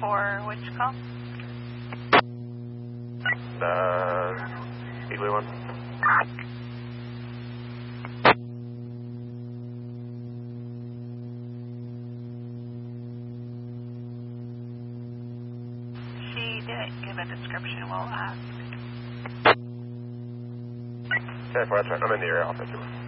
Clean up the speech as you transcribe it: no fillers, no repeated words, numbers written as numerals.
for which call? Eagley one. She didn't give a description, we'll ask. Okay, that's right. I'm in the area, I'll take you.